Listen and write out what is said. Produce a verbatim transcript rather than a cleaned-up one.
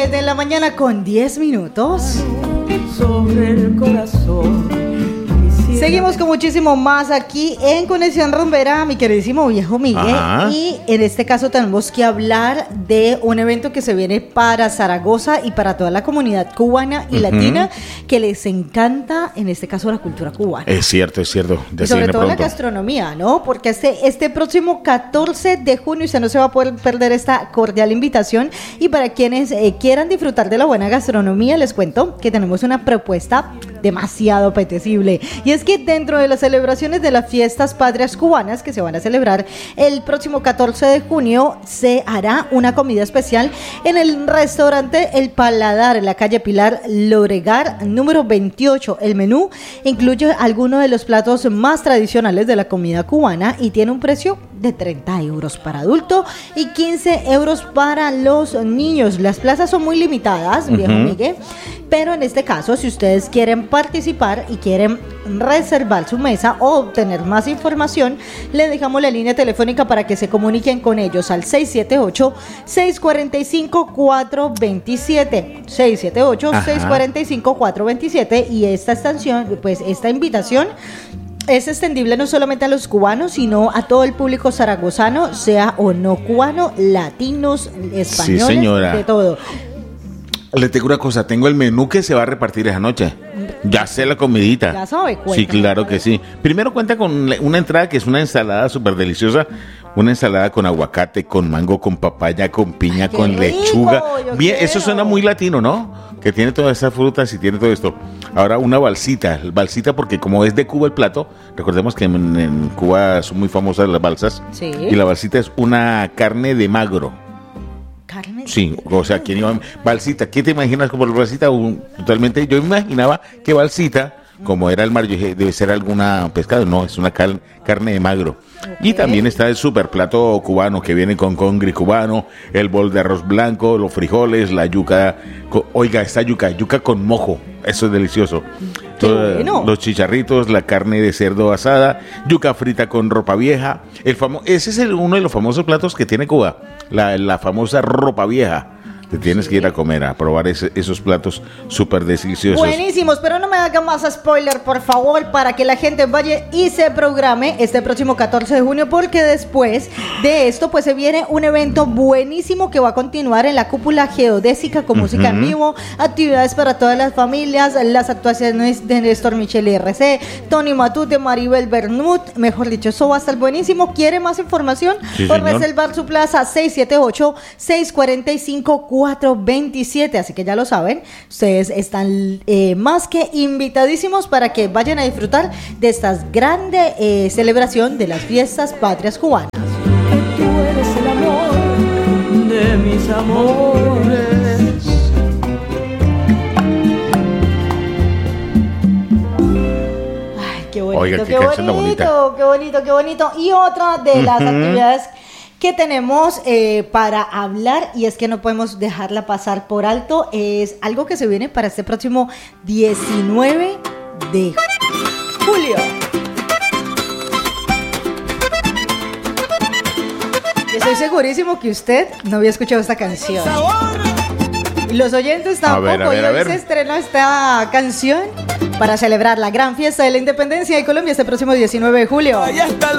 nueve de la mañana con diez minutos. Sobre el corazón. Seguimos con muchísimo más aquí en Conexión Rumbera, mi queridísimo viejo Miguel. Ajá. Y en este caso tenemos que hablar de un evento que se viene para Zaragoza y para toda la comunidad cubana y uh-huh. latina, que les encanta, en este caso, la cultura cubana. Es cierto, es cierto. Y sobre todo pronto. La gastronomía, ¿no? Porque este, este próximo catorce de junio usted no se va a poder perder esta cordial invitación. Y para quienes eh, quieran disfrutar de la buena gastronomía, les cuento que tenemos una propuesta demasiado apetecible. Y es que dentro de las celebraciones de las fiestas patrias cubanas que se van a celebrar el próximo catorce de junio, se hará una comida especial en el restaurante El Paladar, en la calle Pilar Llobregat, número veintiocho. El menú incluye algunos de los platos más tradicionales de la comida cubana y tiene un precio de treinta euros para adulto y quince euros para los niños. Las plazas son muy limitadas, viejo uh-huh. Miguel, pero en este caso, si ustedes quieren participar y quieren reservar su mesa o obtener más información, le dejamos la línea telefónica para que se comuniquen con ellos al seis siete ocho, seis cuatro cinco, cuatro dos siete, seis siete ocho, seis cuatro cinco, cuatro dos siete. Y esta estación, pues esta invitación es extendible no solamente a los cubanos, sino a todo el público zaragozano, sea o no cubano, latinos, españoles, sí, señora. De todo. Le tengo una cosa, tengo el menú que se va a repartir esa noche. Ya sé la comidita. Ya sabe, cuenta. Sí, claro que sí. Primero cuenta con una entrada que es una ensalada súper deliciosa. Una ensalada con aguacate, con mango, con papaya, con piña, Ay, con rico, lechuga. Bien, quiero. Eso suena muy latino, ¿no? Que tiene todas esas frutas y tiene todo esto. Ahora una balsita, balsita porque como es de Cuba el plato, recordemos que en, en Cuba son muy famosas las balsas. Sí. Y la balsita es una carne de magro. Carne. Sí, o sea, ¿quién iba? Balsita, ¿qué te imaginas como balsita? Un, totalmente, yo imaginaba que balsita, como era el mar, yo dije, debe ser alguna pescado. No, es una cal, carne de magro. Okay. Y también está el super plato cubano que viene con congri cubano, el bol de arroz blanco, los frijoles, la yuca. Con, oiga, esta yuca, yuca con mojo, eso es delicioso. Todo, bueno. Los chicharritos, la carne de cerdo asada, yuca frita con ropa vieja. El famo- ese es el, uno de los famosos platos que tiene Cuba, la, la famosa ropa vieja. Te tienes sí. que ir a comer, a probar ese, esos platos súper deliciosos. Buenísimos, pero no me hagan más spoiler, por favor, para que la gente vaya y se programe este próximo catorce de junio, porque después de esto, pues se viene un evento buenísimo que va a continuar en la cúpula geodésica con uh-huh. música en vivo, actividades para todas las familias, las actuaciones de Néstor Michel R C, Tony Matute, Maribel Bernut, mejor dicho, eso va a estar buenísimo. ¿Quiere más información? Sí, por señor. reservar su plaza seis siete ocho, seis cuatro cinco, cuatro dos siete, así que ya lo saben, ustedes están eh, más que invitadísimos para que vayan a disfrutar de esta grande eh, celebración de las fiestas patrias cubanas. Tú eres el amor de mis amores. Ay, qué bonito, Oiga, qué, qué bonito, bonito, qué bonito, qué bonito. Y otra de las uh-huh. actividades que tenemos eh, para hablar, y es que no podemos dejarla pasar por alto, es algo que se viene para este próximo diecinueve de julio. Estoy segurísimo que usted no había escuchado esta canción. Los oyentes tampoco. A ver, a ver, y a hoy ver. se estrena esta canción para celebrar la gran fiesta de la independencia de Colombia este próximo diecinueve de julio.